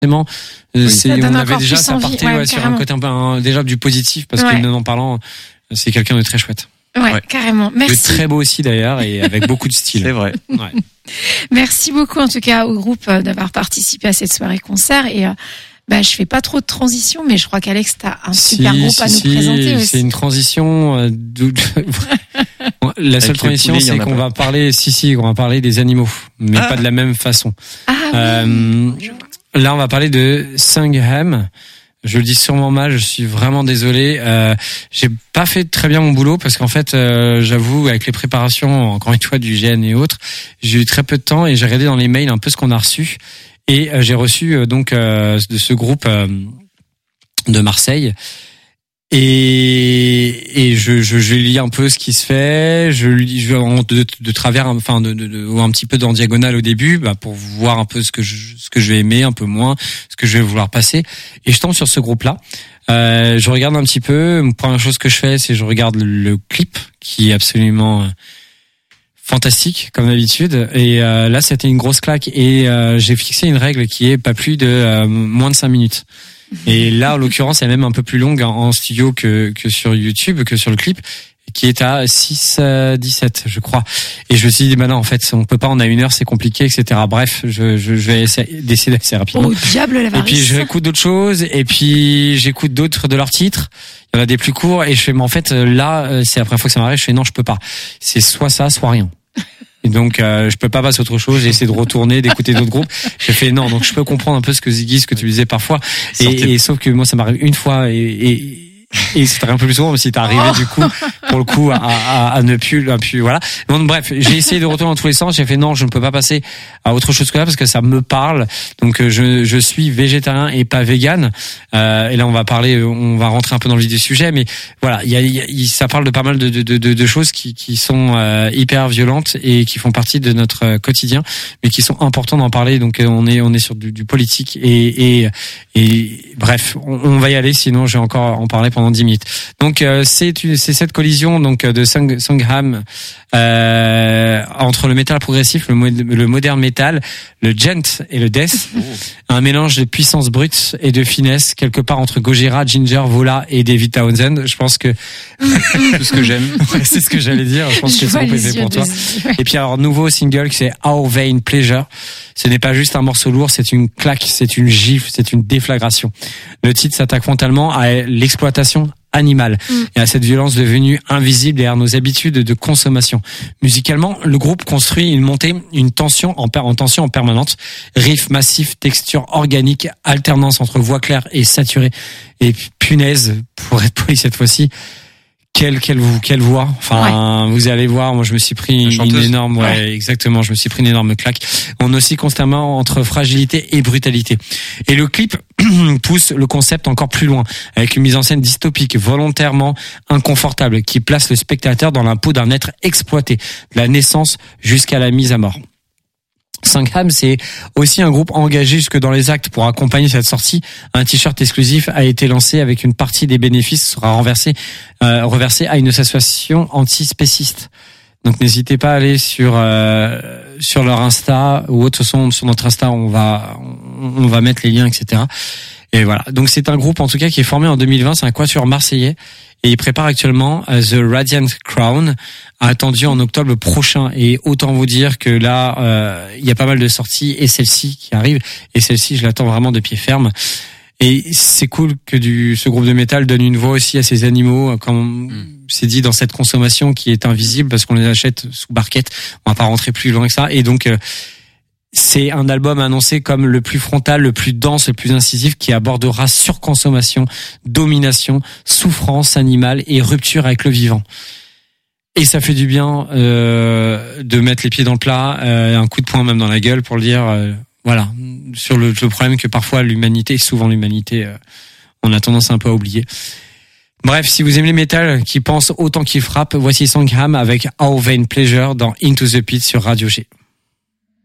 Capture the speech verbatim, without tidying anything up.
forcément. Oui. C'est, Ça on avait déjà ça envie, partait ouais, ouais, sur un côté un peu un, déjà du positif parce ouais. que en parlant, c'est quelqu'un de très chouette. Ouais, Ouais. carrément. Merci. De très beau aussi d'ailleurs et avec beaucoup de style. C'est vrai. Ouais. Merci beaucoup en tout cas au groupe euh, d'avoir participé à cette soirée concert et euh, bah, je fais pas trop de transition, mais je crois qu'Alex, t'as un Si, super groupe si, à nous si, présenter aussi. c'est une transition. Euh, d'où- La seule Avec le transition, poulet, il y en c'est a qu'on pas. va parler, si, si, on va parler des animaux, mais Ah. pas de la même façon. Ah oui. Euh, là, on va parler de Sangham. Je le dis sûrement mal, je suis vraiment désolé. Euh, j'ai pas fait très bien mon boulot parce qu'en fait, euh, j'avoue, avec les préparations, encore une fois, du G N et autres, j'ai eu très peu de temps et j'ai regardé dans les mails un peu ce qu'on a reçu. Et euh, j'ai reçu euh, donc euh, de ce groupe euh, de Marseille. Et, et je, je, je lis un peu ce qui se fait, je lis je, en- de, de travers, enfin de, de, de ou un petit peu en diagonale au début, bah, pour voir un peu ce que je, ce que je vais aimer, un peu moins, ce que je vais vouloir passer. Et je tombe sur ce groupe-là. Euh, je regarde un petit peu. La première chose que je fais, c'est je regarde le, le clip qui est absolument euh, fantastique comme d'habitude. Et euh, là, c'était une grosse claque. Et euh, j'ai fixé une règle qui est pas plus de euh, moins de cinq minutes. Et là, en l'occurrence, elle est même un peu plus longue en, en studio que, que sur YouTube, que sur le clip, qui est à six dix-sept, je crois. Et je me suis dit, bah non, en fait, on peut pas, on a une heure, c'est compliqué, et cetera. Bref, je, je, je vais essayer, décider assez rapidement. Oh diable la Et varice. puis j'écoute d'autres choses, et puis j'écoute d'autres de leurs titres. Il y en a des plus courts, et je fais, mais en fait, là, c'est la première fois que ça m'arrive, je fais, non, je peux pas. C'est soit ça, soit rien. Et donc euh, je peux pas passer à autre chose, j'ai essayé de retourner, d'écouter d'autres groupes. J'ai fait non, donc je peux comprendre un peu ce que Ziggy, ce que tu disais parfois. Et, et sauf que moi ça m'arrive une fois et, et et c'est un peu plus souvent, mais si t'es arrivé Oh. du coup pour le coup à, à, à ne plus, à plus voilà. Donc bref, j'ai essayé de retourner dans tous les sens. J'ai fait non, je ne peux pas passer à autre chose que là parce que ça me parle. Donc je je suis végétarien et pas vegan. Euh, et là on va parler, on va rentrer un peu dans le vif du sujet, mais voilà, il y a, il y a ça parle de pas mal de de de, de choses qui qui sont euh, hyper violentes et qui font partie de notre quotidien, mais qui sont importants d'en parler. Donc on est on est sur du, du politique et et et bref, on, on va y aller, sinon je vais encore en parler pendant dix minutes. Donc euh, c'est c'est cette collision donc de Sang, Sangham euh, entre le métal progressif, le, mod, le modern metal, le gent et le death, un mélange de puissance brute et de finesse quelque part entre Gojira, Ginger, Vola et David Townsend. Je pense que Tout ce que j'aime. ouais, c'est ce que j'allais dire. Je pense Je que c'est vois bon les fait yeux pour de toi. Ziggy, ouais. Et puis alors nouveau single qui c'est Our Vain Pleasure. Ce n'est pas juste un morceau lourd, c'est une claque, c'est une gifle, c'est une déflagration. Le titre s'attaque frontalement à l'exploitation animale Mm. et à cette violence devenue invisible derrière nos habitudes de consommation. Musicalement, le groupe construit une montée, une tension en, per- en tension en permanente, riff massif, texture organique, alternance entre voix claire et saturée. Et punaise, pour être poli cette fois-ci, quelle quelle quelle voix. Enfin, vous allez voir, moi je me suis pris La une, chanteuse. énorme ouais, Ouais. exactement, je me suis pris une énorme claque. On oscille constamment entre fragilité et brutalité. Et le clip pousse le concept encore plus loin avec une mise en scène dystopique, volontairement inconfortable qui place le spectateur dans la peau d'un être exploité, de la naissance jusqu'à la mise à mort. Sangham, c'est aussi un groupe engagé jusque dans les actes pour accompagner cette sortie. Un t-shirt exclusif a été lancé avec une partie des bénéfices sera renversée, euh, reversée à une association antispéciste. Donc n'hésitez pas à aller sur euh, sur leur Insta ou autre façon sur notre Insta, on va on, on va mettre les liens, et cetera. Et voilà. Donc c'est un groupe en tout cas qui est formé en deux mille vingt, c'est un quatuor marseillais et il prépare actuellement uh, The Radiant Crown, attendu en octobre prochain. Et autant vous dire que là, euh, il y a pas mal de sorties et celle-ci qui arrive. Et celle-ci, je l'attends vraiment de pied ferme. Et c'est cool que du, ce groupe de métal donne une voix aussi à ces animaux, comme mm. c'est dit dans cette consommation qui est invisible parce qu'on les achète sous barquette. On va pas rentrer plus loin que ça. Et donc, euh, c'est un album annoncé comme le plus frontal, le plus dense, le plus incisif qui abordera surconsommation, domination, souffrance animale et rupture avec le vivant. Et ça fait du bien euh, de mettre les pieds dans le plat, euh, un coup de poing même dans la gueule pour le dire, euh, voilà, sur le, le problème que parfois l'humanité, souvent l'humanité, euh, on a tendance un peu à oublier. Bref, si vous aimez les métal qui pensent autant qu'ils frappent, voici Sangham avec Our Vain Pleasure dans Into the Pit sur Radio G.